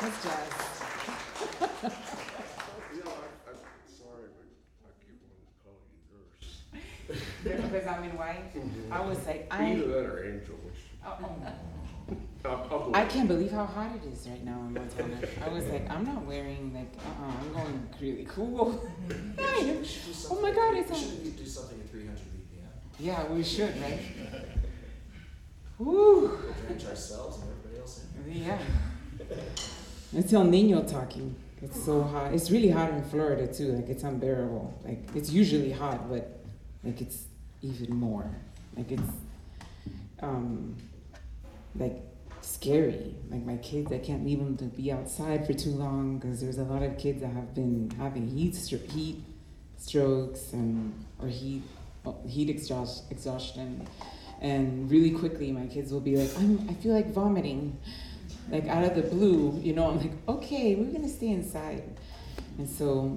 That's jazz. I'm sorry, but I keep wanting to call you nurse. Because I'm in white. I was like, Either that or Angel. I can't believe how hot it is right now in Montana. I was like, I'm not wearing I'm going really cool. Oh my God, it's We should do something at 300 BPM. Yeah, we should, right? Woo! We'll drench ourselves and everybody else in. Yeah. It's El Nino talking. It's so hot. It's really hot in Florida too. Like it's unbearable. Like it's usually hot, but like it's even more. Like it's like scary. Like my kids, I can't leave them to be outside for too long because there's a lot of kids that have been having heat strokes or heat exhaustion, and really quickly my kids will be like, I feel like vomiting, like out of the blue. I'm like, okay, we're gonna stay inside, and so